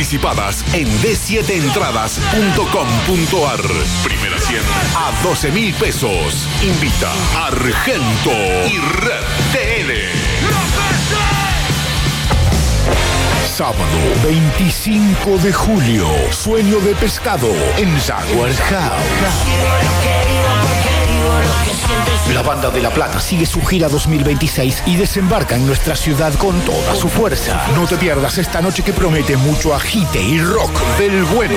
Anticipadas en d7entradas.com.ar. Primera 100 a 12.000 pesos. Invita Argento y Red TL. Sábado 25 de julio, Sueño de Pescado en Jaguar House. La Banda de La Plata sigue su gira 2026 y desembarca en nuestra ciudad con toda su fuerza. No te pierdas esta noche que promete mucho agite y rock del bueno.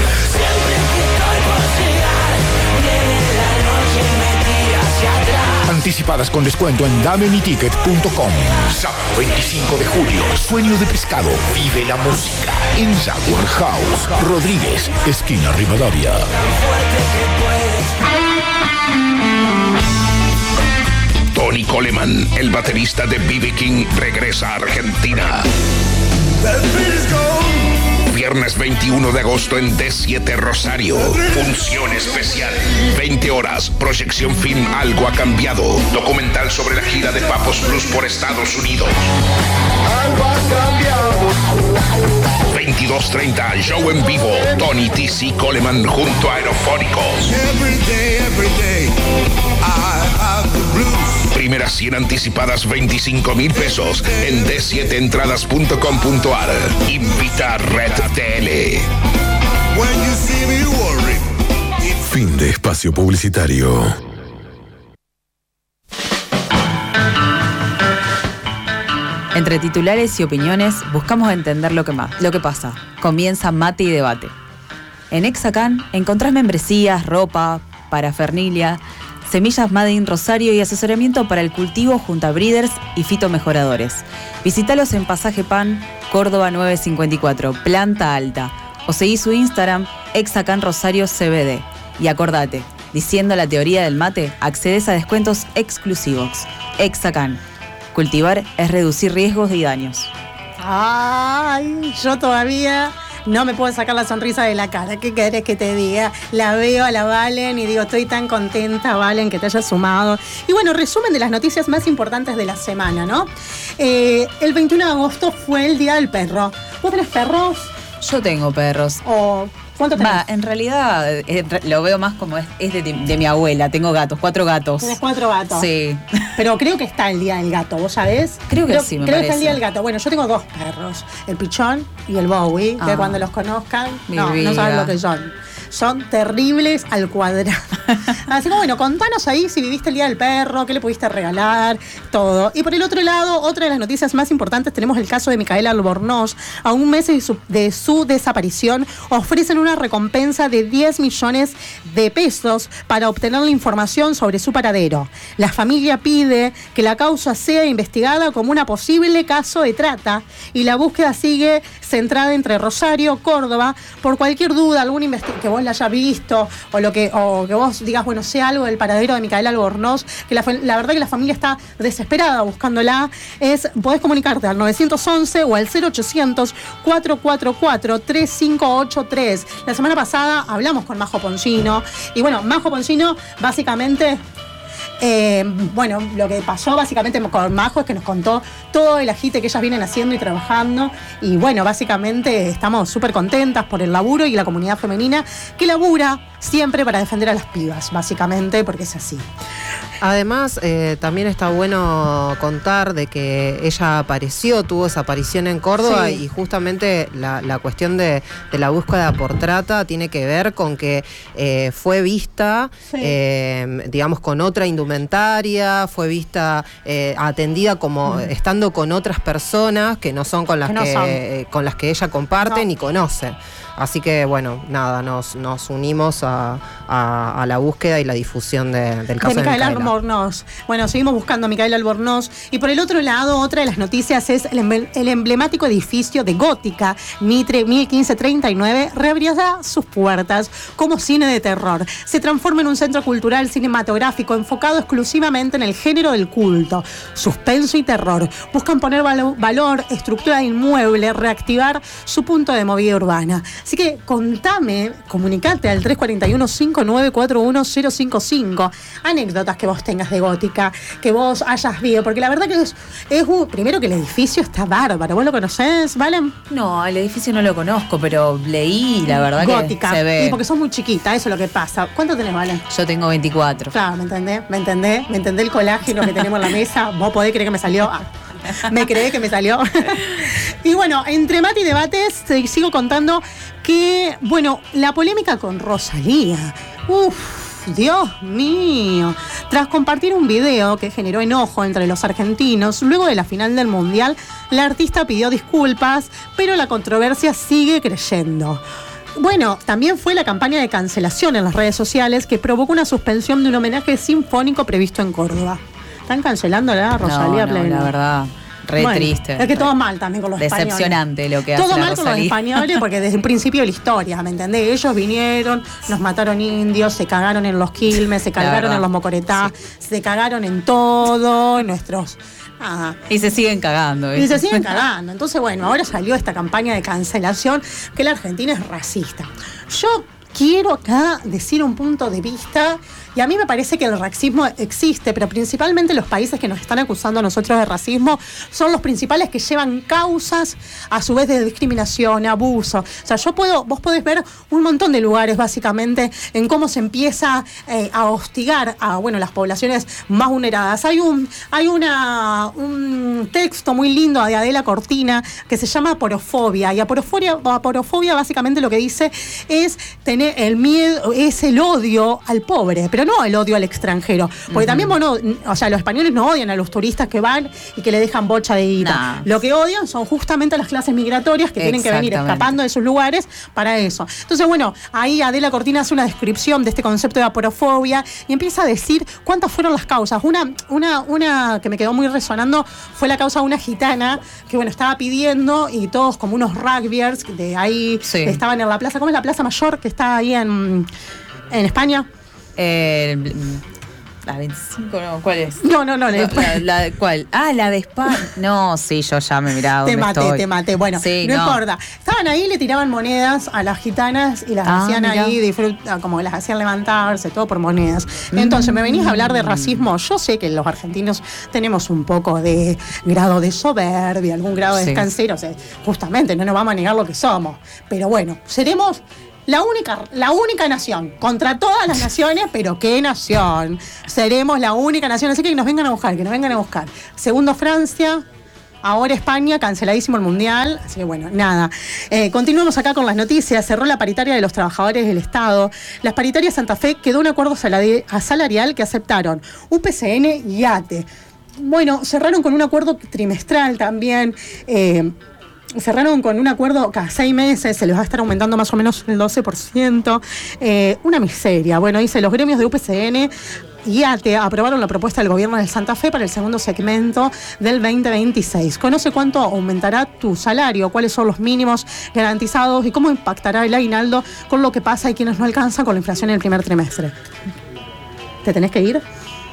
Anticipadas con descuento en damemiticket.com. Sábado 25 de julio, Sueño de Pescado. Vive la música en Jaguar House. Rodríguez, esquina Rivadavia. Tony Coleman, el baterista de B.B. King, regresa a Argentina. Viernes 21 de agosto en D7 Rosario. Función especial. 20 horas. Proyección film Algo ha cambiado. Documental sobre la gira de Papos Blues por Estados Unidos. Algo ha cambiado. 22:30. Show en vivo. Tony T.C. Coleman junto a Aerofónicos. Every day, I have the blues. Primeras 100 anticipadas 25.000 pesos en d7entradas.com.ar. Invita a Red TL. Fin de espacio publicitario. Entre titulares y opiniones buscamos entender lo que pasa. Comienza Mate y Debate. En Hexacan encontrás membresías, ropa, parafernalia, semillas Made in Rosario y asesoramiento para el cultivo junto a breeders y fitomejoradores. Visítalos en Pasaje Pan, Córdoba 954, planta alta. O seguí su Instagram, Hexacan Rosario CBD. Y acordate, diciendo la teoría del mate, accedes a descuentos exclusivos. Hexacan. Cultivar es reducir riesgos y daños. Ay, yo todavía no me puedo sacar la sonrisa de la cara. ¿Qué querés que te diga? La veo a la Valen y digo, estoy tan contenta, Valen, que te hayas sumado. Y bueno, resumen de las noticias más importantes de la semana, ¿no? El 21 de agosto fue el Día del Perro. ¿Vos tenés perros? Yo tengo perros. ¿Cuánto tenés? En realidad lo veo más como es de mi abuela. Tengo gatos, 4 gatos. ¿Tenés 4 gatos? Sí. Pero creo que está el Día del Gato, ¿vos sabés? Creo que sí, me parece. Creo que está el Día del Gato. Bueno, yo tengo 2 perros, el Pichón y el Bowie, que cuando los conozcan, no saben lo que son. Son terribles al cuadrado. Así que bueno, contanos ahí si viviste el Día del Perro, qué le pudiste regalar, todo. Y por el otro lado, otra de las noticias más importantes, tenemos el caso de Micaela Albornoz. A un mes de su desaparición, ofrecen una recompensa de 10 millones de pesos para obtener la información sobre su paradero. La familia pide que la causa sea investigada como una posible caso de trata y la búsqueda sigue centrada entre Rosario, Córdoba, por cualquier duda, alguna investigación que vos la hayas visto o que vos digas, bueno, sé algo del paradero de Micaela Albornoz, que la verdad que la familia está desesperada buscándola, podés comunicarte al 911 o al 0800 444 3583. La semana pasada hablamos con Majo Poncino y bueno, Majo Poncino básicamente bueno, lo que pasó básicamente con Majo es que nos contó todo el agite que ellas vienen haciendo y trabajando y bueno, básicamente estamos súper contentas por el laburo y la comunidad femenina que labura siempre para defender a las pibas, básicamente, porque es así. Además, también está bueno contar de que ella tuvo esa aparición en Córdoba, sí. Y justamente la cuestión de la búsqueda por trata tiene que ver con que fue vista, sí. Digamos, con otra indumentaria, fue vista, atendida como estando con otras personas que no son con las con las que ella comparte ni conoce. Así que, bueno, nada, nos unimos a la búsqueda y la difusión del caso de Micaela Albornoz. Bueno, seguimos buscando a Micaela Albornoz. Y por el otro lado, otra de las noticias es el emblemático edificio de Gótica, Mitre 1539, reabrirá sus puertas como cine de terror. Se transforma en un centro cultural cinematográfico enfocado exclusivamente en el género del culto, suspenso y terror. Buscan poner valor, estructura inmueble, reactivar su punto de movida urbana. Así que comunicate al 341-5941-055 anécdotas que vos vos tengas de gótica, que vos hayas visto, porque la verdad que es primero que el edificio está bárbaro. ¿Vos lo conocés, Valen? No, el edificio no lo conozco, pero leí, la verdad gótica, que se ve. Y porque sos muy chiquita, eso es lo que pasa. ¿Cuánto tenés, Valen? Yo tengo 24. Claro, ¿me entendés el colágeno que tenemos en la mesa? ¿Vos podés creer que me salió? Me creé que me salió. Y bueno, entre mate y debates, te sigo contando que, bueno, la polémica con Rosalía. Dios mío. Tras compartir un video que generó enojo entre los argentinos, luego de la final del Mundial, la artista pidió disculpas, pero la controversia sigue creciendo. Bueno, también fue la campaña de cancelación en las redes sociales que provocó una suspensión de un homenaje sinfónico previsto en Córdoba. Están cancelando a Rosalía pleno. La verdad, triste. Es que todo mal también con los decepcionante españoles. Lo que hace todo la mal Rosalía. Con los españoles porque desde el principio de la historia, ¿me entendés? Ellos vinieron, nos mataron indios, se cagaron en los quilmes, se cagaron en los mocoretá, se cagaron en todo, nuestros... Y se siguen cagando. Y se siguen cagando. Entonces, bueno, ahora salió esta campaña de cancelación que la Argentina es racista. Yo quiero acá decir un punto de vista, y a mí me parece que el racismo existe, pero principalmente los países que nos están acusando a nosotros de racismo son los principales que llevan causas a su vez de discriminación, abuso. O sea, vos podés ver un montón de lugares básicamente en cómo se empieza a hostigar a las poblaciones más vulneradas. Hay un texto muy lindo de Adela Cortina que se llama Aporofobia, y aporofobia básicamente lo que dice es tener el miedo, es el odio al pobre, pero no el odio al extranjero. Porque también, los españoles no odian a los turistas que van y que le dejan bocha de guita. Lo que odian son justamente las clases migratorias que tienen que venir escapando de sus lugares para eso. Entonces, ahí Adela Cortina hace una descripción de este concepto de aporofobia y empieza a decir cuántas fueron las causas. Una que me quedó muy resonando fue la causa de una gitana que, estaba pidiendo, y todos como unos rugbyers de ahí estaban en la plaza. ¿Cómo es la Plaza Mayor que está ahí en España? La 25, no, ¿cuál es? No. ¿Cuál? La de España. No, sí, yo ya me miraba. Te maté. Bueno, sí, no importa. Estaban ahí, le tiraban monedas a las gitanas y las hacían ahí, como que las hacían levantarse, todo por monedas. Entonces, me venís a hablar de racismo. Yo sé que los argentinos tenemos un poco de grado de soberbia, algún grado de descansero. O sea, justamente, no nos vamos a negar lo que somos. Pero seremos la única nación, contra todas las naciones, pero ¿qué nación? Seremos la única nación, así que nos vengan a buscar, Segundo Francia, ahora España, canceladísimo el Mundial, así que nada. Continuamos acá con las noticias. Cerró la paritaria de los trabajadores del Estado. Las paritarias Santa Fe quedó un acuerdo salarial que aceptaron UPCN y ATE. Cerraron con un acuerdo trimestral también. Cerraron con un acuerdo cada 6 meses, se les va a estar aumentando más o menos el 12%. Una miseria. Dice, los gremios de UPCN y ATE aprobaron la propuesta del gobierno de Santa Fe para el segundo segmento del 2026. Conoce cuánto aumentará tu salario, cuáles son los mínimos garantizados y cómo impactará el aguinaldo con lo que pasa y quienes no alcanzan con la inflación en el primer trimestre. ¿Te tenés que ir?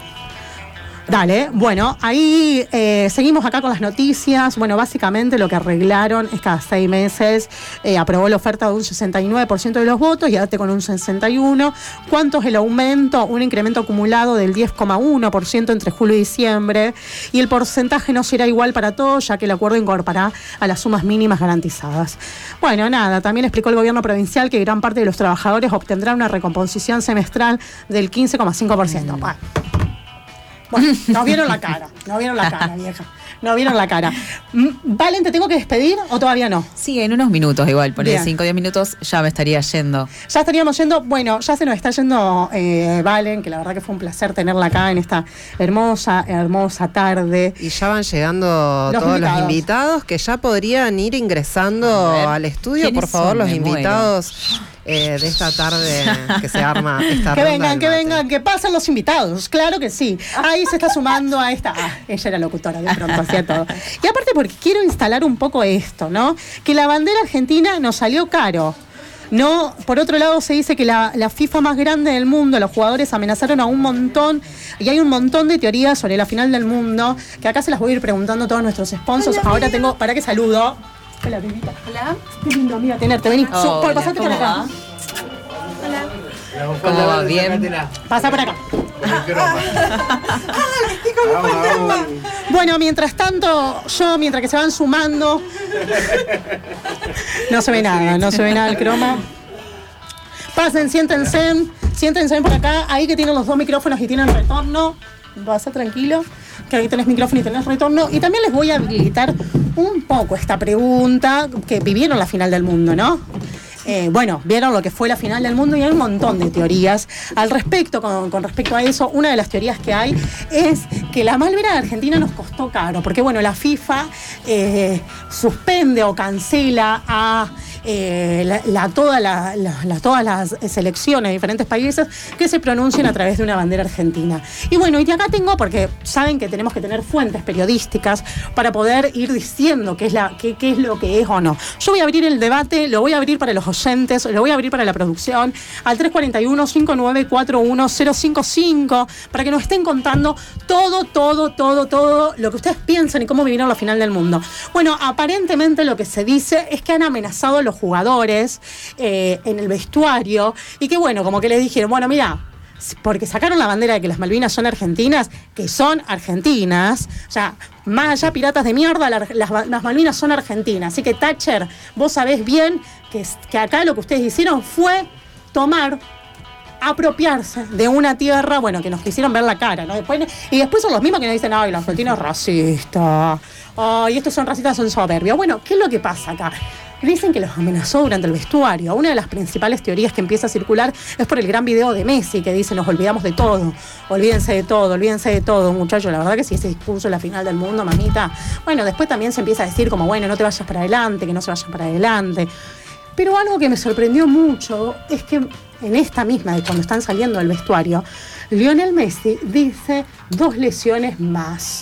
Dale, ahí seguimos acá con las noticias. Básicamente lo que arreglaron es cada 6 meses aprobó la oferta de un 69% de los votos y ATE con un 61%. ¿Cuánto es el aumento? Un incremento acumulado del 10,1% entre julio y diciembre, y el porcentaje no será igual para todos, ya que el acuerdo incorporará a las sumas mínimas garantizadas. También explicó el gobierno provincial que gran parte de los trabajadores obtendrán una recomposición semestral del 15,5%. Nos vieron la cara, vieja. No vieron la cara. Valen, ¿te tengo que despedir o todavía no? Sí, en unos minutos igual, por 5 o 10 minutos ya me estaría yendo. Ya estaríamos yendo, ya se nos está yendo Valen, que la verdad que fue un placer tenerla acá en esta hermosa tarde. Y ya van llegando todos los invitados que ya podrían ir ingresando al estudio, por favor, los invitados. De esta tarde que se arma esta ronda. Que vengan, que pasen los invitados, claro que sí. Ahí se está sumando a esta. Ella era locutora, de pronto hacía todo. Y aparte porque quiero instalar un poco esto, ¿no? Que la bandera argentina nos salió caro. No, por otro lado se dice que la FIFA más grande del mundo, los jugadores amenazaron a un montón, y hay un montón de teorías sobre la final del mundo, que acá se las voy a ir preguntando a todos nuestros sponsors. Hola, ahora tengo, para que saludo. Hola, bebita. Hola. Qué lindo, amiga, tenerte. Vení, pasate por acá. Hola. ¿Cómo va? ¿Bien? Pasa por acá. Bueno, mientras tanto, mientras que se van sumando, no se ve nada el croma. Pasen, siéntense por acá, ahí que tienen los dos micrófonos y tienen retorno. Pasa tranquilo, que ahí tenés micrófono y tenés retorno. Y también les voy a habilitar un poco esta pregunta, que vivieron la final del mundo, ¿no? Bueno, vieron lo que fue la final del mundo y hay un montón de teorías al respecto. Con respecto a eso, una de las teorías que hay es que la Malvina de Argentina nos costó caro, porque bueno, la FIFA suspende o cancela a todas las selecciones de diferentes países que se pronuncien a través de una bandera argentina. Y bueno, y de acá tengo, porque saben que tenemos que tener fuentes periodísticas para poder ir diciendo qué es lo que es o no. Yo voy a abrir el debate, lo voy a abrir para los oyentes, lo voy a abrir para la producción, al 341-5941-055, para que nos estén contando todo lo que ustedes piensan y cómo vivieron la final del mundo. Bueno, aparentemente lo que se dice es que han amenazado a los jugadores en el vestuario y que bueno, como que les dijeron, bueno, mira, porque sacaron la bandera de que las Malvinas son argentinas, que son argentinas, o sea, más allá piratas de mierda, las Malvinas son argentinas, así que Thatcher, vos sabés bien que acá lo que ustedes hicieron fue apropiarse de una tierra, bueno, que nos quisieron ver la cara, ¿no? Y después son los mismos que nos dicen, ay, los argentinos racistas, ay, estos son racistas, son soberbios. Bueno, ¿qué es lo que pasa acá? Dicen que los amenazó durante el vestuario. Una de las principales teorías que empieza a circular es por el gran video de Messi, que dice, nos olvidamos de todo, olvídense de todo, muchachos. La verdad que si ese discurso en la final del mundo, mamita. Bueno, después también se empieza a decir como, bueno, no te vayas para adelante, que no se vayan para adelante. Pero algo que me sorprendió mucho es que en esta misma, de cuando están saliendo del vestuario, Lionel Messi dice 2 lesiones más.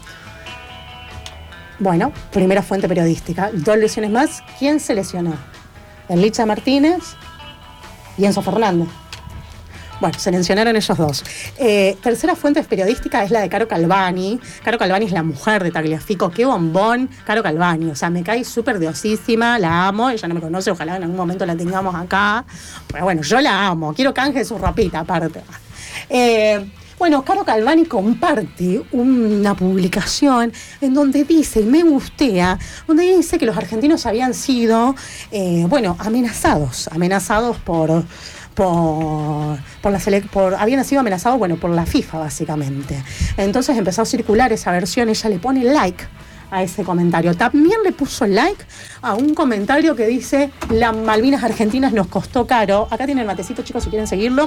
Bueno, primera fuente periodística, 2 lesiones más. ¿Quién se lesionó? El Licha Martínez y Enzo Fernández. Bueno, se mencionaron ellos 2. Tercera fuente periodística es la de Caro Calvani. Caro Calvani es la mujer de Tagliafico. ¡Qué bombón! Caro Calvani. O sea, me cae súper diosísima, la amo. Ella no me conoce, ojalá en algún momento la tengamos acá. Pero bueno, yo la amo. Quiero canje su ropita, aparte. Bueno, Caro Calvani comparte una publicación en donde dice, y me gustea, donde dice que los argentinos habían sido, amenazados habían sido amenazados, bueno, por la FIFA, básicamente. Entonces empezó a circular esa versión, ella le pone like a ese comentario. También le puso like a un comentario que dice, las Malvinas Argentinas nos costó caro. Acá tienen el matecito, chicos, si quieren seguirlo.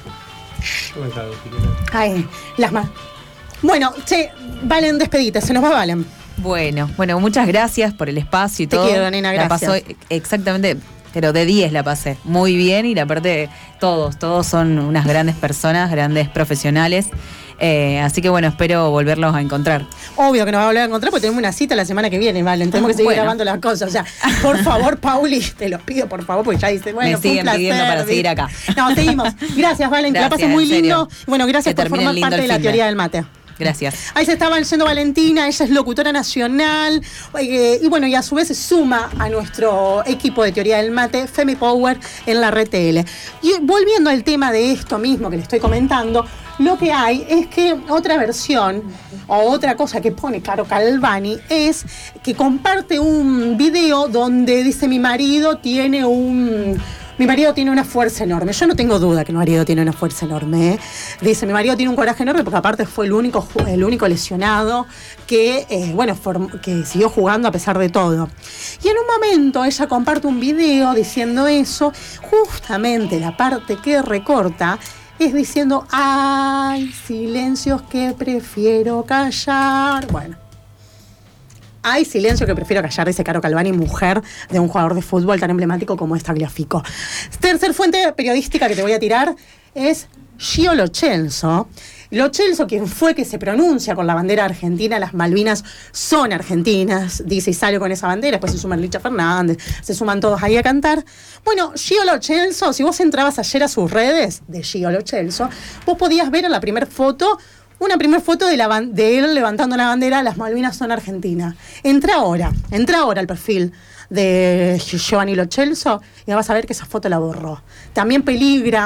Ay, bueno, Valen, despedite, se nos va Valen. Bueno, muchas gracias por el espacio y todo. Te quiero, nena, gracias. La pasó exactamente, pero de 10 la pasé. Muy bien, y aparte todos son unas grandes personas, grandes profesionales. Así que bueno, espero volverlos a encontrar. Obvio que nos va a volver a encontrar porque tenemos una cita la semana que viene, Valen. Tenemos que seguir grabando las cosas. O sea, por favor, Pauli, te lo pido, por favor, porque ya dice, bueno, me siguen pidiendo para seguir acá. No, seguimos. Gracias, Valen, que la pases muy lindo. Bueno, gracias por formar parte de la teoría del mate. Gracias. Ahí se estaba yendo Valentina, ella es locutora nacional y bueno, y a su vez se suma a nuestro equipo de teoría del mate, Femi Power, en la red TL. Y volviendo al tema de esto mismo que le estoy comentando, lo que hay es que otra versión o otra cosa que pone Caro Calvani es que comparte un video donde dice mi marido tiene una fuerza enorme. Yo no tengo duda que mi marido tiene una fuerza enorme. Dice, mi marido tiene un coraje enorme porque aparte fue el único lesionado que siguió jugando a pesar de todo. Y en un momento ella comparte un video diciendo eso. Justamente la parte que recorta es diciendo, hay silencios que prefiero callar. Bueno. Hay silencio que prefiero callar, dice Caro Calvani, mujer de un jugador de fútbol tan emblemático como es Tagliafico. Tercer fuente periodística que te voy a tirar es Gio Lo Celso. Lo Celso, quien fue que se pronuncia con la bandera argentina, las Malvinas son argentinas, dice y sale con esa bandera, después se suma Licha Fernández, se suman todos ahí a cantar. Bueno, Gio Lo Celso, si vos entrabas ayer a sus redes de Gio Lo Celso, vos podías ver en la primera foto de él levantando la bandera, las Malvinas son argentinas. Entra ahora al perfil de Giovanni Lo Celso y vas a ver que esa foto la borró. También peligra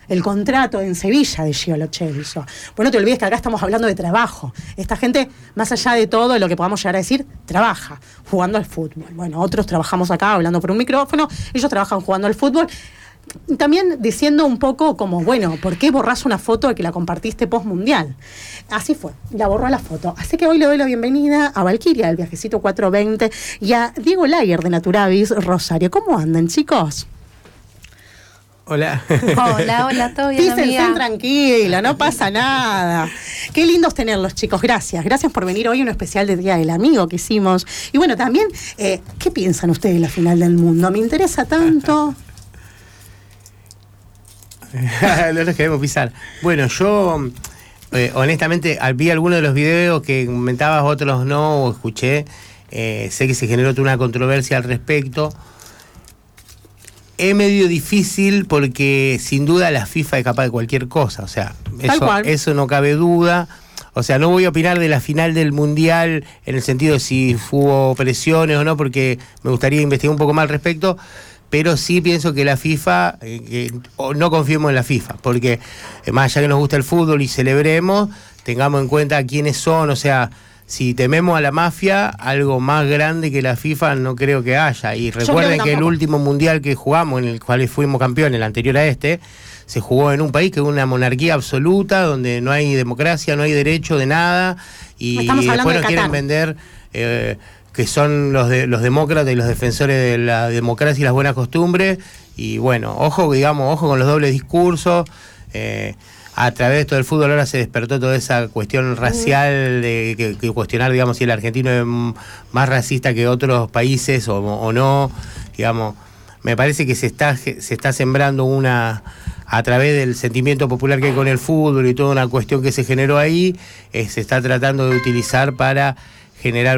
el contrato en Sevilla de Gio Lo Celso. Pues no te olvides que acá estamos hablando de trabajo. Esta gente, más allá de todo lo que podamos llegar a decir, trabaja jugando al fútbol. Bueno, otros trabajamos acá hablando por un micrófono, ellos trabajan jugando al fútbol. También diciendo un poco como, bueno, ¿por qué borrás una foto de que la compartiste post-mundial? Así fue, la borró la foto. Así que hoy le doy la bienvenida a Valkyria del Viajecito 420 y a Diego Layer de Naturavis Rosario. ¿Cómo andan, chicos? Hola. Hola, todo bien, Písense tranquilo, no pasa nada. Qué lindos tenerlos, chicos. Gracias por venir hoy a un especial de Día del Amigo que hicimos. Y bueno, también, ¿qué piensan ustedes de la final del mundo? Me interesa tanto. No nos queremos pisar. Bueno, yo honestamente vi algunos de los videos que comentabas, otros no, o escuché. Sé que se generó toda una controversia al respecto. Es medio difícil porque sin duda la FIFA es capaz de cualquier cosa. O sea, eso no cabe duda. O sea, no voy a opinar de la final del Mundial en el sentido de si hubo presiones o no, porque me gustaría investigar un poco más al respecto. Pero sí pienso que la FIFA, no confiemos en la FIFA, porque más allá que nos gusta el fútbol y celebremos, tengamos en cuenta quiénes son. O sea, si tememos a la mafia, algo más grande que la FIFA no creo que haya. Y recuerden que el último mundial que jugamos, en el cual fuimos campeones, el anterior a este, se jugó en un país que es una monarquía absoluta, donde no hay democracia, no hay derecho de nada, y después nos quieren vender... que son los demócratas y los defensores de la democracia y las buenas costumbres. Y bueno, ojo con los dobles discursos. A través de todo el fútbol ahora se despertó toda esa cuestión racial de que cuestionar, digamos, si el argentino es más racista que otros países o no. Digamos, me parece que se está sembrando a través del sentimiento popular que hay con el fútbol y toda una cuestión que se generó ahí, se está tratando de utilizar para generar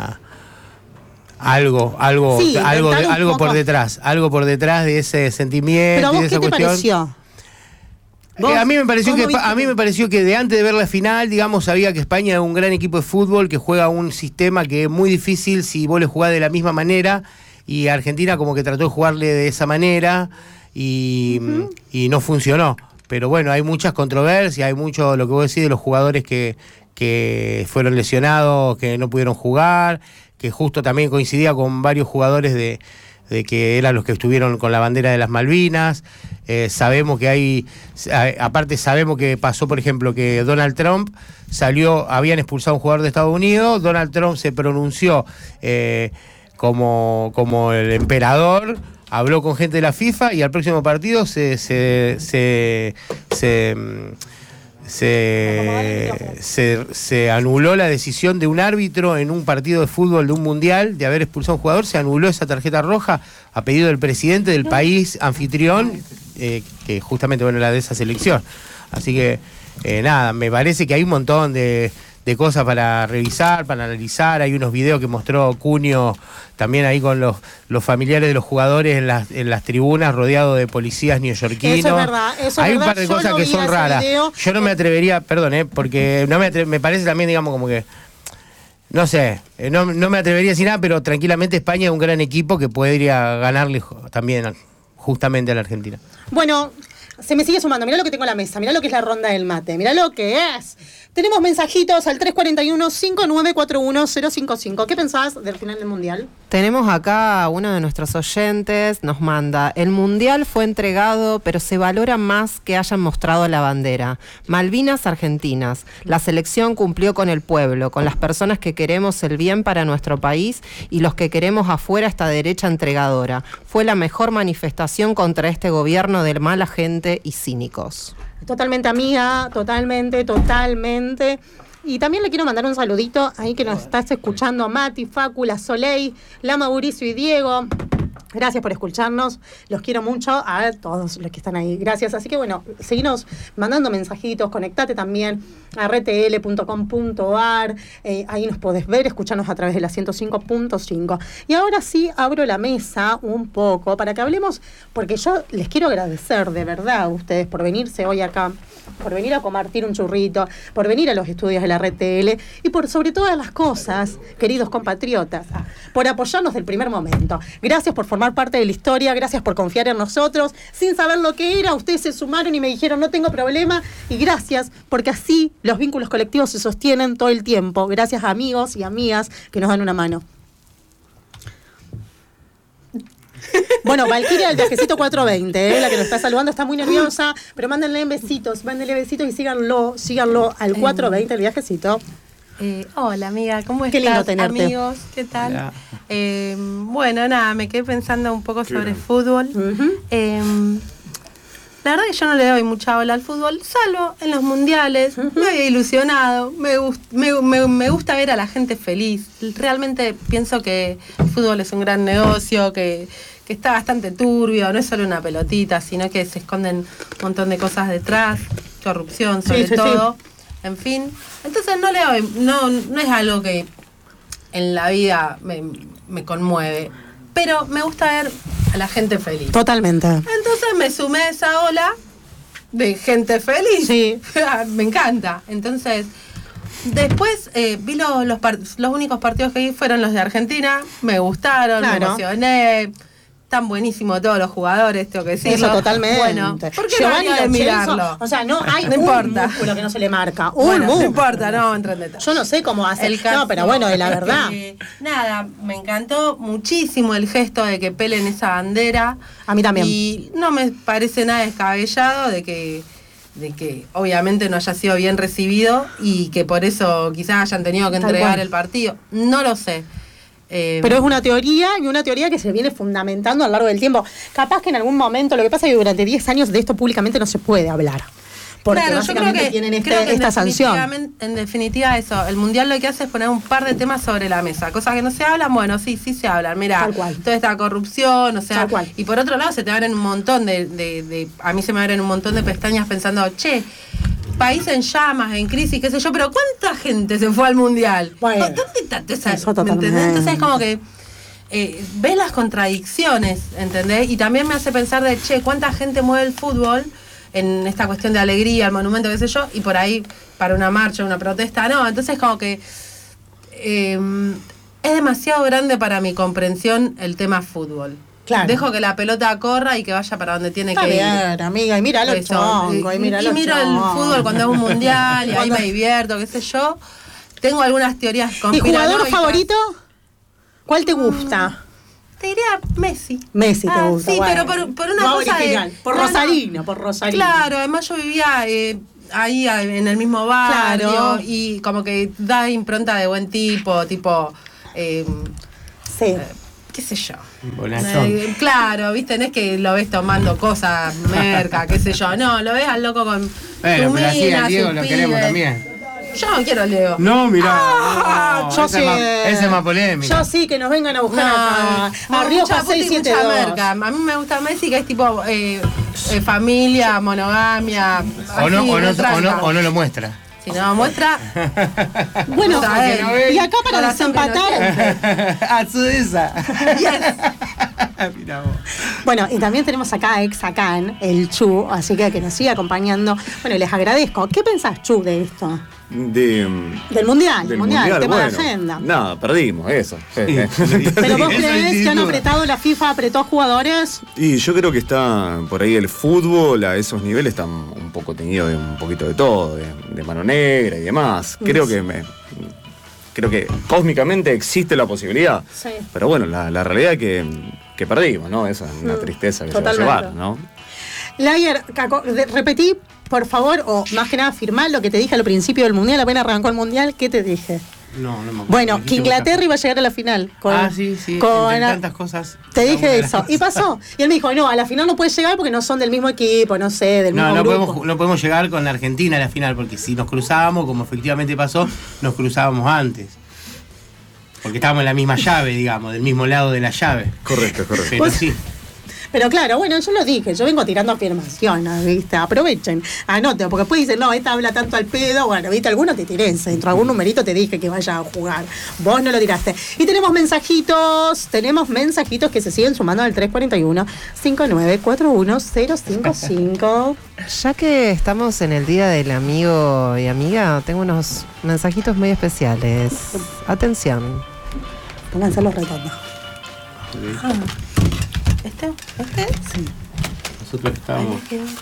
algo por detrás de ese sentimiento. ¿Pero vos y de esa qué te cuestión. pareció? A mí me pareció que de antes de ver la final, digamos, sabía que España es un gran equipo de fútbol que juega un sistema que es muy difícil si vos le jugás de la misma manera, y Argentina como que trató de jugarle de esa manera y no funcionó. Pero bueno, hay muchas controversias, hay mucho lo que vos decís de los jugadores que fueron lesionados, que no pudieron jugar, que justo también coincidía con varios jugadores de que eran los que estuvieron con la bandera de las Malvinas. Sabemos que sabemos que pasó, por ejemplo, que Donald Trump habían expulsado a un jugador de Estados Unidos, Donald Trump se pronunció como el emperador, habló con gente de la FIFA y al próximo partido se anuló la decisión de un árbitro en un partido de fútbol de un mundial de haber expulsado a un jugador. Se anuló esa tarjeta roja a pedido del presidente del país anfitrión, que justamente era de esa selección. Así que nada, me parece que hay un montón de cosas para revisar, para analizar. Hay unos videos que mostró Cunio también ahí con los familiares de los jugadores en las tribunas, rodeados de policías neoyorquinos. Eso es verdad, hay un par de cosas que son raras. Yo no me atrevería, porque me parece también, digamos, como que no sé, no me atrevería a decir nada, pero tranquilamente España es un gran equipo que podría ganarle también justamente a la Argentina. Bueno, se me sigue sumando. Mirá lo que tengo en la mesa, mirá lo que es la ronda del mate, mirá lo que es. Tenemos mensajitos al 341-5941-055. ¿Qué pensás del final del Mundial? Tenemos acá uno de nuestros oyentes, nos manda: el Mundial fue entregado, pero se valora más que hayan mostrado la bandera. Malvinas Argentinas. La selección cumplió con el pueblo, con las personas que queremos el bien para nuestro país y los que queremos afuera esta derecha entregadora. Fue la mejor manifestación contra este gobierno de mala gente y cínicos. Totalmente, amiga, totalmente. Y también le quiero mandar un saludito ahí que nos estás escuchando, Mati, Facu, la Soleil, la Mauricio y Diego. Gracias por escucharnos, los quiero mucho a todos los que están ahí, gracias. Así que bueno, seguinos mandando mensajitos, conectate también a rtl.com.ar, ahí nos podés ver, escucharnos a través de la 105.5. Y ahora sí abro la mesa un poco para que hablemos, porque yo les quiero agradecer de verdad a ustedes por venirse hoy acá, por venir a compartir un churrito, por venir a los estudios de la RTL y por sobre todas las cosas, queridos compatriotas, por apoyarnos del primer momento. Gracias por formar parte de la historia, gracias por confiar en nosotros. Sin saber lo que era, ustedes se sumaron y me dijeron no tengo problema, y gracias porque así los vínculos colectivos se sostienen todo el tiempo. Gracias a amigos y amigas que nos dan una mano. Bueno, Valkyria del Viajecito 420, la que nos está saludando, está muy nerviosa, pero mándenle besitos y síganlo al 420, el Viajecito. Hola amiga, ¿cómo estás? Qué lindo tenerte. Amigos, ¿qué tal? Bueno, nada, me quedé pensando un poco sobre fútbol. La verdad que yo no le doy mucha bola al fútbol, salvo en los mundiales. Me había ilusionado, me gusta ver a la gente feliz. Realmente pienso que el fútbol es un gran negocio, que está bastante turbio, no es solo una pelotita, sino que se esconden un montón de cosas detrás, corrupción sobre todo. Sí. En fin, entonces no es algo que en la vida me conmueve, pero me gusta ver a la gente feliz. Totalmente. Entonces me sumé a esa ola de gente feliz. Sí. Me encanta. Entonces, después vi los únicos partidos que vi fueron los de Argentina, me gustaron, me emocioné. Están buenísimos todos los jugadores, tengo que decirlo. Eso, totalmente. Bueno, ¿por qué Giovanni no mirarlo? O sea, no hay no importa. músculo que no se le marca. No importa, no entra en detalle. Yo no sé cómo hacer. No, pero bueno, de la verdad. Nada, me encantó muchísimo el gesto de que pelen esa bandera. A mí también. Y no me parece nada descabellado de que obviamente no haya sido bien recibido y que por eso quizás hayan tenido que entregar el partido. No lo sé. Pero es una teoría que se viene fundamentando a lo largo del tiempo. Capaz que en algún momento, lo que pasa es que durante 10 años de esto públicamente no se puede hablar. Porque claro, básicamente yo creo que, tienen esta sanción. En definitiva eso, el Mundial lo que hace es poner un par de temas sobre la mesa. Cosas que no se hablan, bueno, sí se hablan. Mira, toda esta corrupción, o sea, y por otro lado se te abren un montón a mí se me abren un montón de pestañas pensando, país en llamas, en crisis, qué sé yo, pero ¿cuánta gente se fue al Mundial? Bueno, ¿dónde está esa? ¿Me entendés? Entonces es como que ves las contradicciones, ¿entendés? Y también me hace pensar de, ¿cuánta gente mueve el fútbol en esta cuestión de alegría, el monumento, qué sé yo, y por ahí para una marcha, una protesta, no? Entonces como que es demasiado grande para mi comprensión el tema fútbol. Claro. Dejo que la pelota corra y que vaya para donde tiene que ir. Bien, amiga, y míralo chongo, y miro el fútbol cuando es un mundial y ahí me divierto, qué sé yo. Tengo algunas teorías conspiranoicas. ¿Y jugador favorito? ¿Cuál te gusta? Te diría Messi. Messi te gusta. Sí, bueno, pero por una cosa original. Por Rosarino. Claro, además yo vivía ahí en el mismo barrio y como que da impronta de buen tipo. Sí. Qué sé yo. Claro, viste, no es que lo ves tomando cosas, merca, qué sé yo. No, lo ves al loco con pero así al Diego lo queremos también. Yo no quiero al Diego. No, mirá. Yo sí. Ese es más polémico. Yo sí, que nos vengan a buscar a Rioja 672. A mí me gusta Messi, que es tipo familia, monogamia. O no lo muestra. Si no muestra. Bueno, y acá para desempatar. Azudeza. Mirá vos. Bueno, y también tenemos acá a Exacan, el Chu, así que nos sigue acompañando. Bueno, les agradezco. ¿Qué pensás, Chu, de esto? Del Mundial, el tema de agenda. Nada, perdimos eso. ¿Pero vos creés que han apretado, la FIFA apretó jugadores? Y yo creo que está por ahí el fútbol a esos niveles está un poco teñido de un poquito de todo, de mano negra y demás. Creo que cósmicamente existe la posibilidad. Sí. Pero bueno, la realidad es que perdimos, ¿no? Esa es una tristeza que totalmente se va a llevar, ¿no? Layer, repetí, por favor, o más que nada firmá lo que te dije al principio del Mundial, apenas arrancó el Mundial, ¿qué te dije? No me acuerdo. Bueno, que Inglaterra iba a llegar a la final. Sí, con tantas cosas. Te dije eso, y pasó. Y él me dijo, no, a la final no puedes llegar porque no son del mismo equipo, no sé, del mismo grupo. No podemos llegar con Argentina a la final, porque si nos cruzábamos, como efectivamente pasó, nos cruzábamos antes. Porque estábamos en la misma llave, digamos, del mismo lado de la llave. Correcto. Pero sí. Pero claro, bueno, yo lo dije, yo vengo tirando afirmaciones, ¿viste? Aprovechen, anoten, porque después dicen, no, esta habla tanto al pedo. Bueno, ¿viste? Alguno te tiré, dentro de algún numerito te dije que vaya a jugar. Vos no lo tiraste. Y tenemos mensajitos que se siguen sumando al 341-5941-055. Ya que estamos en el Día del Amigo y Amiga, tengo unos mensajitos muy especiales. Atención. Pónganse los retornos. Ah. ¿Este? Sí. Nosotros estábamos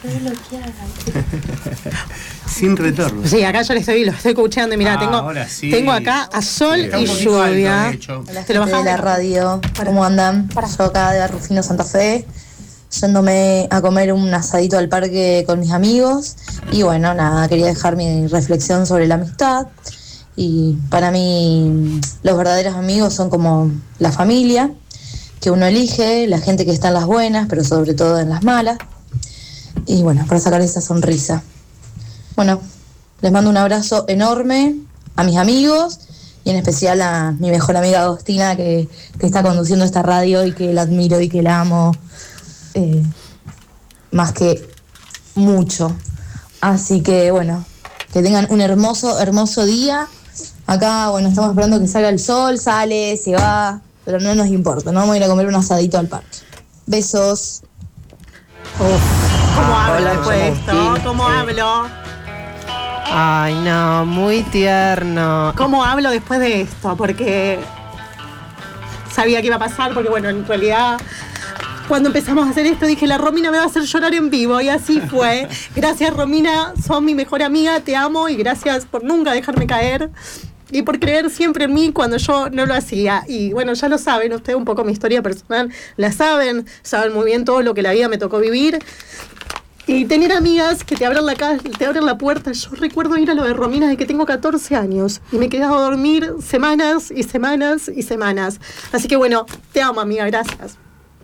sin retorno. Sí, acá yo lo estoy escuchando y mirá, tengo acá a Sol y Lluvia. Te lo bajás de la radio. ¿Cómo andan? Yo acá de Rufino Santa Fe, yéndome a comer un asadito al parque con mis amigos. Y bueno, nada, quería dejar mi reflexión sobre la amistad. Y para mí los verdaderos amigos son como la familia que uno elige, la gente que está en las buenas, pero sobre todo en las malas. Y bueno, para sacar esa sonrisa. Bueno, les mando un abrazo enorme a mis amigos y en especial a mi mejor amiga Agostina, que está conduciendo esta radio y que la admiro y que la amo más que mucho. Así que bueno, que tengan un hermoso día. Acá, bueno, estamos esperando que salga el sol, sale, se va, pero no nos importa, no vamos a ir a comer un asadito al parque. Besos. ¿Cómo hablo después de esto? ¿Cómo hablo? Ay, no, muy tierno. ¿Cómo hablo después de esto? Porque sabía que iba a pasar, porque bueno, en realidad cuando empezamos a hacer esto dije, la Romina me va a hacer llorar en vivo, y así fue. Gracias, Romina, sos mi mejor amiga, te amo y gracias por nunca dejarme caer y por creer siempre en mí cuando yo no lo hacía. Y bueno, ya lo saben ustedes un poco mi historia personal, saben muy bien todo lo que la vida me tocó vivir. Y tener amigas que te abren la puerta. Yo recuerdo ir a lo de Romina desde que tengo 14 años y me he quedado a dormir semanas y semanas y semanas. Así que bueno, te amo, amiga, gracias.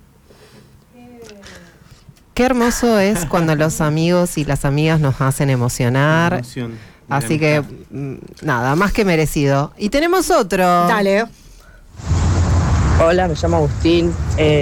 Qué hermoso es cuando los amigos y las amigas nos hacen emocionar. Así que, nada, más que merecido. Y tenemos otro. Dale. Hola, me llamo Agustín.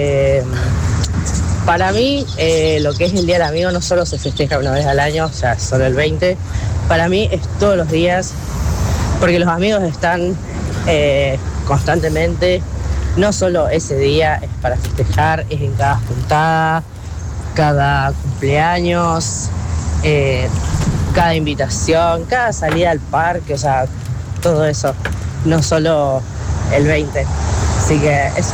Para mí, lo que es el Día del Amigo no solo se festeja una vez al año, o sea, solo el 20. Para mí es todos los días, porque los amigos están constantemente. No solo ese día es para festejar, es en cada juntada, cada cumpleaños, cada invitación, cada salida al parque, o sea, todo eso, no solo el 20. Así que eso.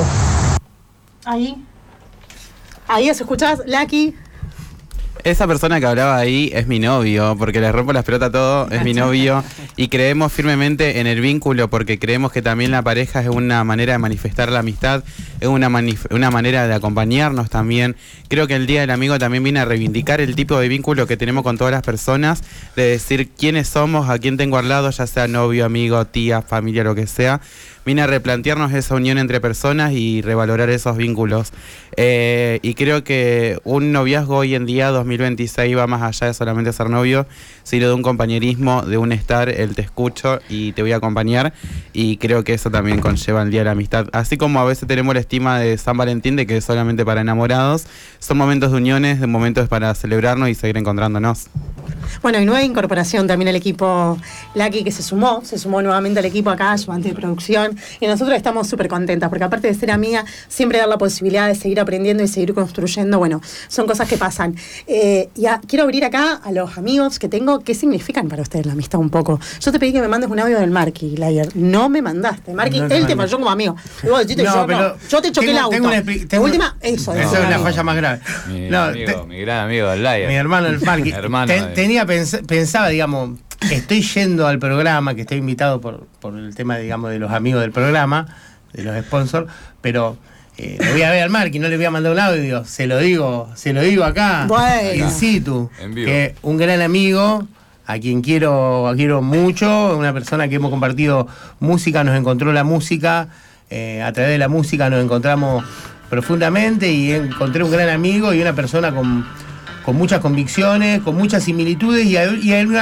Ahí os escuchás, Lucky. Esa persona que hablaba ahí es mi novio, porque le rompo las pelotas a todo, es mi novio, y creemos firmemente en el vínculo, porque creemos que también la pareja es una manera de manifestar la amistad, es una manera de acompañarnos también. Creo que el Día del Amigo también viene a reivindicar el tipo de vínculo que tenemos con todas las personas, de decir quiénes somos, a quién tengo al lado, ya sea novio, amigo, tía, familia, lo que sea. Viene a replantearnos esa unión entre personas y revalorar esos vínculos. Y creo que un noviazgo hoy en día, 2026, va más allá de solamente ser novio, sino de un compañerismo, de un estar, el te escucho y te voy a acompañar. Y creo que eso también conlleva el Día de la Amistad. Así como a veces tenemos la estima de San Valentín, de que es solamente para enamorados, son momentos de uniones, de momentos para celebrarnos y seguir encontrándonos. Bueno, y nueva incorporación también al equipo Lucky, que se sumó nuevamente al equipo acá, ayudante de producción, y nosotros estamos súper contentas, porque aparte de ser amiga, siempre dar la posibilidad de seguir aprendiendo y seguir construyendo, bueno, son cosas que pasan. Quiero abrir acá a los amigos que tengo, ¿qué significan para ustedes la amistad un poco? Yo te pedí que me mandes un audio del Marky, Layer, no me mandaste. Marky, no él te falló como amigo. Y vos decís, yo te choqué el auto. De última, eso es la falla más grave. Mi gran amigo, el Layer. Mi hermano, el Marky. Pensaba, digamos, estoy yendo al programa, que estoy invitado por el tema, digamos, de los amigos del programa, de los sponsors, pero le voy a ver al Marky, no le voy a mandar un audio, se lo digo acá, in situ, que un gran amigo, a quien quiero mucho, una persona que hemos compartido música, nos encontró la música, a través de la música nos encontramos profundamente y encontré un gran amigo y una persona con muchas convicciones, con muchas similitudes y en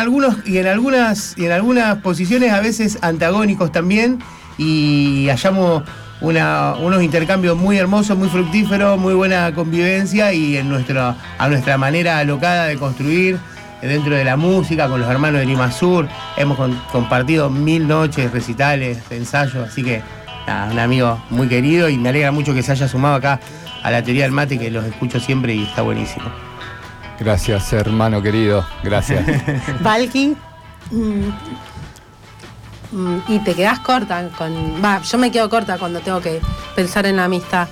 algunas posiciones a veces antagónicos también, y hallamos unos intercambios muy hermosos, muy fructíferos, muy buena convivencia y a nuestra manera alocada de construir dentro de la música, con los hermanos de Lima Sur. Hemos compartido 1000 noches, recitales, ensayos, así que nada, un amigo muy querido y me alegra mucho que se haya sumado acá a la teoría del mate, que los escucho siempre y está buenísimo. Gracias, hermano querido, gracias. Valky, y te quedás corta yo me quedo corta cuando tengo que pensar en la amistad.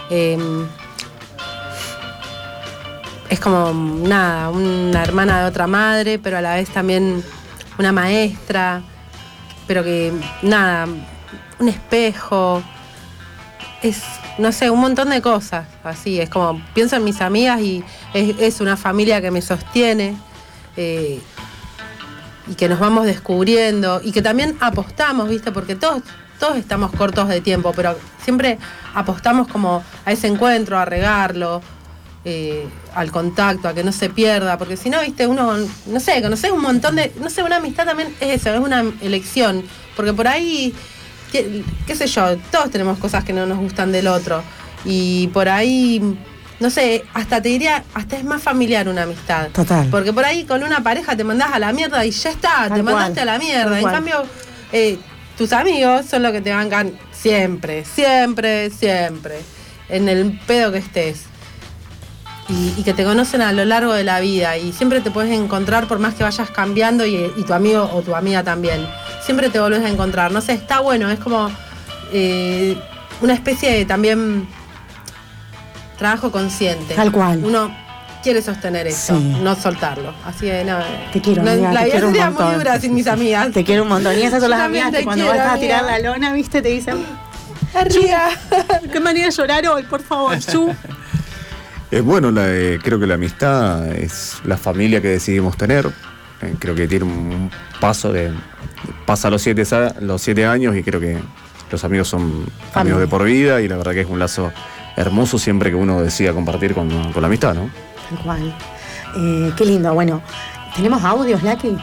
Es como nada, una hermana de otra madre, pero a la vez también una maestra, pero que nada, un espejo, es, no sé, un montón de cosas, así, es como, pienso en mis amigas y es una familia que me sostiene, y que nos vamos descubriendo, y que también apostamos, ¿viste? Porque todos estamos cortos de tiempo, pero siempre apostamos como a ese encuentro, a regarlo, al contacto, a que no se pierda, porque si no, viste, uno, no sé, conoces un montón de, no sé, una amistad también es eso, es una elección, porque por ahí, qué sé yo, todos tenemos cosas que no nos gustan del otro, y por ahí, no sé, hasta te diría, hasta es más familiar una amistad. Total. Porque por ahí con una pareja te mandás a la mierda y ya está, te mandaste a la mierda. En cambio, tus amigos son los que te bancan siempre, siempre, siempre, en el pedo que estés. Y que te conocen a lo largo de la vida y siempre te puedes encontrar por más que vayas cambiando y tu amigo o tu amiga también. Siempre te volvés a encontrar. No sé, está bueno, es como una especie de también trabajo consciente. Tal cual. Uno quiere sostener eso, sí, no soltarlo. Así de no. Te quiero, no, amiga, la te vida quiero sería un montón. muy dura sin mis amigas. Te quiero un montón. Y esas son las amigas que cuando vas a tirar amiga. la lona, viste, te dicen, arriba. ¿Qué manera de llorar hoy? Por favor, Chu. Bueno, creo que la amistad es la familia que decidimos tener. Creo que tiene un paso pasa los 7 años y creo que los amigos son amigos de por vida y la verdad que es un lazo hermoso siempre que uno decida compartir con la amistad, ¿no? Tal cual. Qué lindo. Bueno, ¿tenemos audios, Lucky?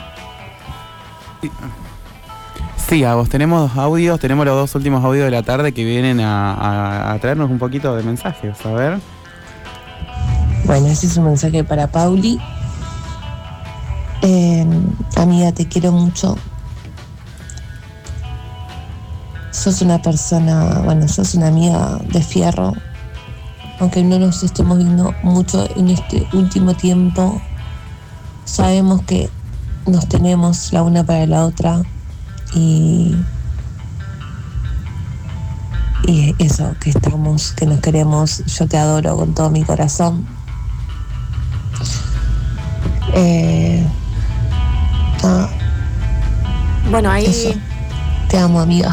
Sí, vos tenemos 2 audios, tenemos los 2 últimos audios de la tarde que vienen a traernos un poquito de mensajes, a ver. Bueno, ese es un mensaje para Pauli. Amiga, te quiero mucho. Sos una persona, sos una amiga de fierro. Aunque no nos estemos viendo mucho en este último tiempo, sabemos que nos tenemos la una para la otra y eso, que estamos, que nos queremos. Yo te adoro con todo mi corazón. Bueno, ahí... Eso. Te amo, amiga.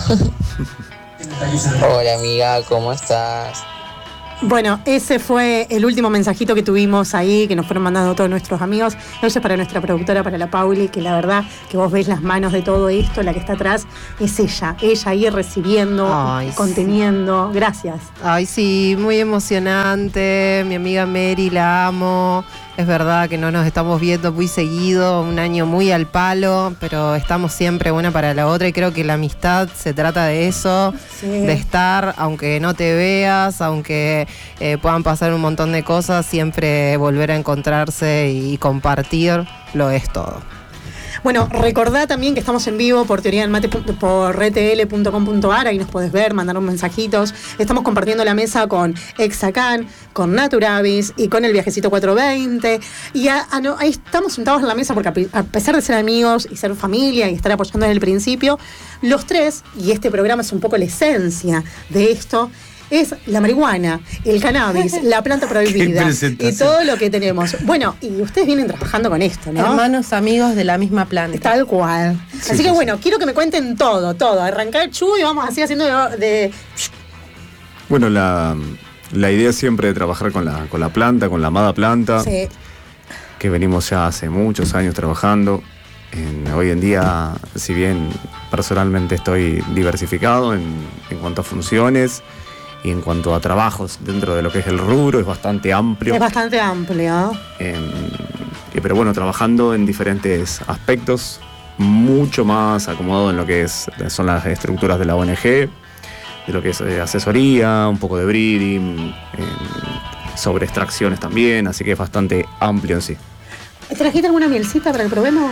Hola, amiga, ¿cómo estás? Bueno, ese fue el último mensajito que tuvimos ahí, que nos fueron mandando todos nuestros amigos. Eso es para nuestra productora, para la Pauli, que la verdad que vos ves las manos de todo esto, la que está atrás es ella ahí recibiendo, conteniendo. Gracias. Ay, sí, muy emocionante. Mi amiga Mary, la amo. Es verdad que no nos estamos viendo muy seguido, un año muy al palo, pero estamos siempre una para la otra y creo que la amistad se trata de eso, sí, de estar, aunque no te veas, aunque puedan pasar un montón de cosas, siempre volver a encontrarse y compartir lo es todo. Bueno, recordá también que estamos en vivo por Teoría del Mate por rtl.com.ar, ahí nos podés ver, mandar unos mensajitos. Estamos compartiendo la mesa con Exacan, con Naturavis y con el Viajecito 420. Y ahí estamos sentados en la mesa porque a pesar de ser amigos y ser familia y estar apoyando desde el principio, los tres, y este programa es un poco la esencia de esto, es la marihuana, el cannabis, la planta prohibida y todo lo que tenemos. Bueno, y ustedes vienen trabajando con esto, ¿no? Hermanos, amigos de la misma planta. Tal cual. Sí, así que bueno, quiero que me cuenten todo. Arrancar Chu y vamos así haciendo de... Bueno, la idea siempre de trabajar con la planta, con la amada planta, sí, que venimos ya hace muchos años trabajando. Hoy en día, si bien personalmente estoy diversificado en cuanto a funciones, y en cuanto a trabajos dentro de lo que es el rubro, es bastante amplio. Es bastante amplio. Pero bueno, trabajando en diferentes aspectos, mucho más acomodado en lo que son las estructuras de la ONG, lo que es asesoría, un poco de breeding, sobre extracciones también, así que es bastante amplio en sí. ¿Trajiste alguna mielcita para que probemos?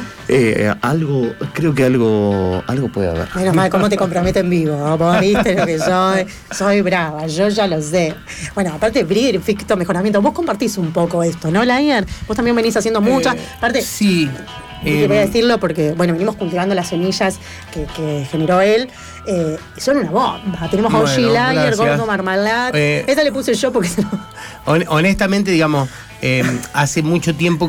Creo que algo puede haber. Menos mal, cómo te comprometo en vivo, ¿no? Vos viste lo que soy brava, yo ya lo sé. Bueno, aparte breeder, efecto mejoramiento, vos compartís un poco esto, ¿no, Layer? Vos también venís haciendo muchas. Aparte, sí. Voy a decirlo porque, bueno, venimos cultivando las semillas que generó él. Son una bomba. Tenemos a Oji Layer, Gordo Marmalade. Esta le puse yo porque se lo... Honestamente, digamos, hace mucho tiempo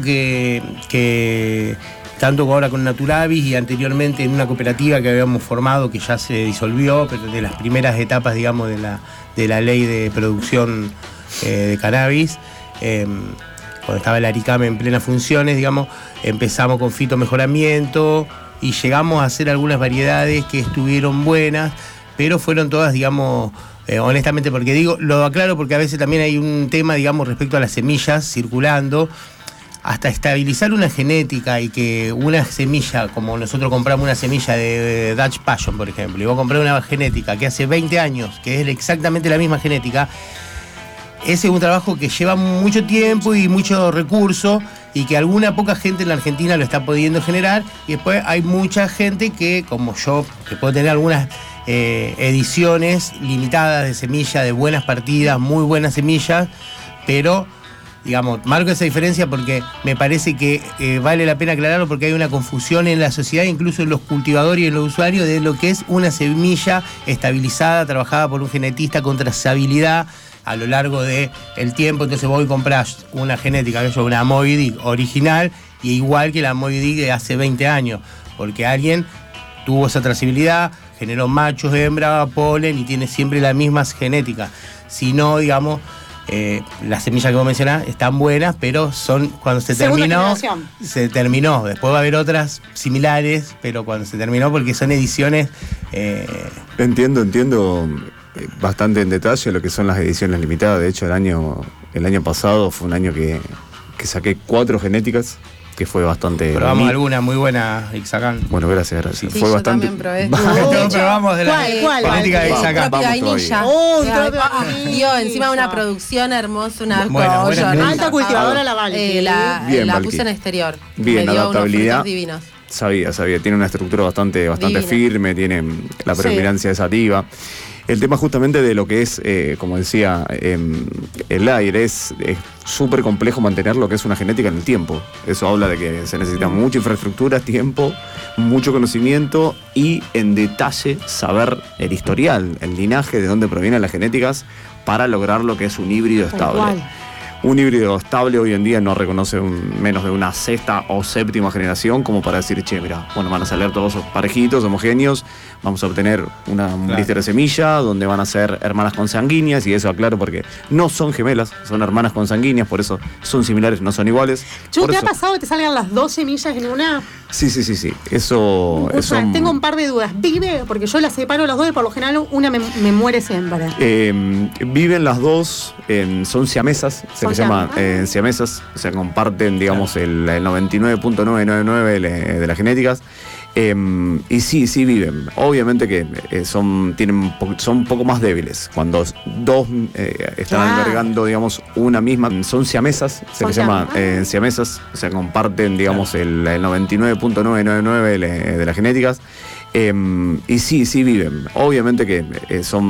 que tanto ahora con Naturavis y anteriormente en una cooperativa que habíamos formado, que ya se disolvió, pero de las primeras etapas, digamos, de la ley de producción de cannabis, cuando estaba el Aricame en plenas funciones, digamos, empezamos con fitomejoramiento y llegamos a hacer algunas variedades que estuvieron buenas, pero fueron todas, digamos, honestamente, porque digo, lo aclaro porque a veces también hay un tema, digamos, respecto a las semillas circulando, hasta estabilizar una genética y que una semilla, como nosotros compramos una semilla de Dutch Passion, por ejemplo, y vos comprás una genética que hace 20 años, que es exactamente la misma genética, ese es un trabajo que lleva mucho tiempo y mucho recurso y que alguna poca gente en la Argentina lo está pudiendo generar, y después hay mucha gente que, como yo, que puedo tener algunas ediciones limitadas de semillas, de buenas partidas, muy buenas semillas, pero, digamos, marco esa diferencia porque me parece que vale la pena aclararlo, porque hay una confusión en la sociedad, incluso en los cultivadores y en los usuarios, de lo que es una semilla estabilizada, trabajada por un genetista con trazabilidad a lo largo del tiempo. Entonces vos comprás una genética, que es una Moby Dick original, y igual que la Moby Dick de hace 20 años, porque alguien tuvo esa trazabilidad, generó machos, hembra, polen, y tiene siempre la misma genética. Si no, digamos, las semillas que vos mencionás están buenas, pero son cuando se terminó. Se terminó. Después va a haber otras similares, pero cuando se terminó, porque son ediciones. Entiendo bastante en detalle lo que son las ediciones limitadas. De hecho, el año pasado fue un año que saqué 4 genéticas, que fue bastante... Probamos alguna muy buena, Ixacán. Bueno, gracias. Sí, fue bastante... También probé. Todos probamos de la genética de Ixacán. Tropi vainilla. Dio encima una producción hermosa, una alta cultivadora la Vale. La puse en exterior. Bien, me dio adaptabilidad. Unos divinos. Sabía. Tiene una estructura bastante firme, tiene la preponderancia de sativa. El tema justamente de lo que es, como decía, el aire, es súper complejo mantener lo que es una genética en el tiempo. Eso habla de que se necesita mucha infraestructura, tiempo, mucho conocimiento y en detalle saber el historial, el linaje, de dónde provienen las genéticas, para lograr lo que es un híbrido estable. Un híbrido estable hoy en día no reconoce menos de una 6ª o 7ª generación como para decir, che, mira, bueno, van a salir todos parejitos, homogéneos, vamos a obtener un blister de semilla donde van a ser hermanas consanguíneas, y eso aclaro porque no son gemelas, son hermanas consanguíneas, por eso son similares, no son iguales. ¿Te ha pasado que te salgan las 2 semillas en una? Sí. Eso tengo un par de dudas. ¿Vive? Porque yo las separo las 2 y por lo general una me muere siempre. Viven las 2, son siamesas, se les llama siamesas, o sea, comparten, digamos, el 99.999 de las genéticas. Y sí viven. Obviamente que son un poco más débiles. Cuando 2 están albergando, digamos, una misma, son siamesas, se les llama siamesas, o sea, comparten, digamos, el 99.999 de las genéticas. Y sí viven. Obviamente que son